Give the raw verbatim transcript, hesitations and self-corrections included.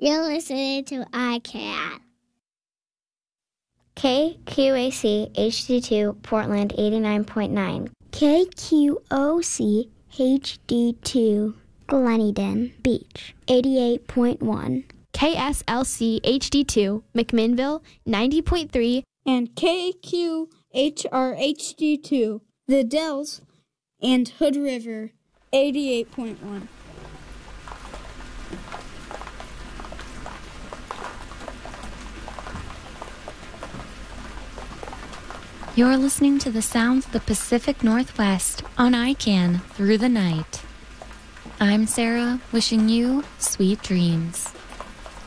You're listening to I CAN. K Q A C H D two Portland eighty-nine point nine. K Q O C H D two Gleneden Beach eighty-eight point one. K S L C H D two McMinnville ninety point three. And K Q H R H D two The Dells and Hood River eighty-eight point one. You're listening to the sounds of the Pacific Northwest on I CAN through the night. I'm Sarah, wishing you sweet dreams.